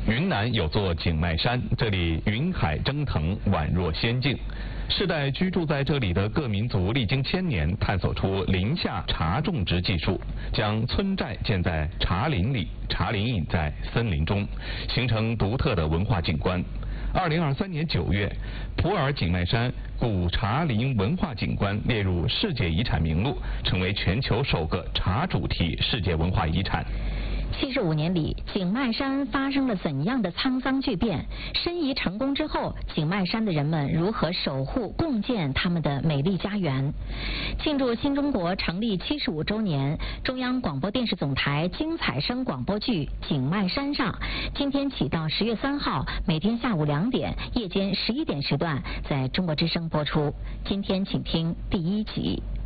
云南有座景迈山，这里云海蒸腾，宛若仙境。世代居住在这里的各民族历经千年，探索出林下茶种植技术，将村寨建在茶林里，茶林隐在森林中，形成独特的文化景观。2023年9月，普洱景迈山古茶林文化景观列入世界遗产名录，成为全球首个茶主题世界文化遗产。 75年里，景迈山发生了怎样的沧桑巨变？申遗成功之后，景迈山的人们如何守护、共建他们的美丽家园？庆祝新中国成立75周年，中央广播电视总台精彩声广播剧《景迈山上》，今天起到10月3号，每天下午2点、夜间11点时段在中国之声播出。今天请听第1集。